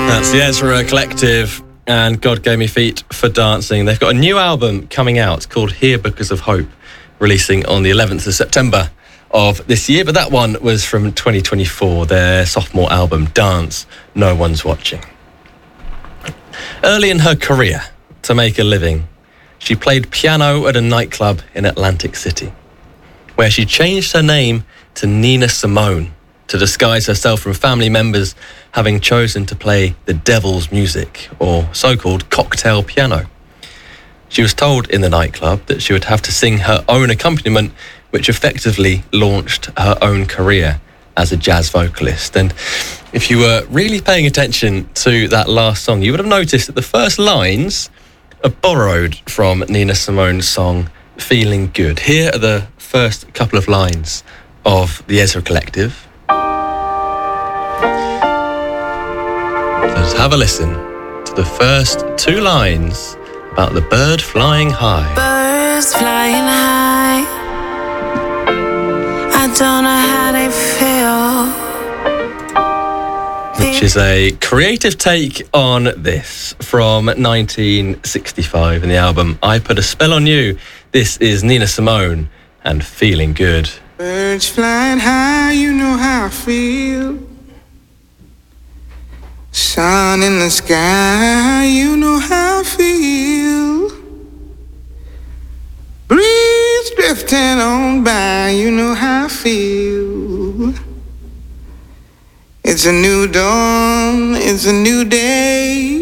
That's the Ezra Collective and God Gave Me Feet for Dancing. They've got a new album coming out called Here Because of Hope, releasing on the 11th of September of this year. But that one was from 2024, their sophomore album, Dance, No One's Watching. Early in her career, to make a living, she played piano at a nightclub in Atlantic City, where she changed her name to Nina Simone to disguise herself from family members having chosen to play the devil's music, or so-called cocktail piano. She was told in the nightclub that she would have to sing her own accompaniment, which effectively launched her own career as a jazz vocalist. And if you were really paying attention to that last song, you would have noticed that the first lines are borrowed from Nina Simone's song, Feeling Good. Here are the first couple of lines of the Ezra Collective. Let's have a listen to the first two lines about the bird flying high. Birds flying high, I don't know how they feel. Which is a creative take on this from 1965 in the album I Put a Spell on You. This is Nina Simone and Feeling Good. Birds flying high, you know how I feel. Sun in the sky, you know how I feel. Breeze drifting on by, you know how I feel. It's a new dawn, it's a new day.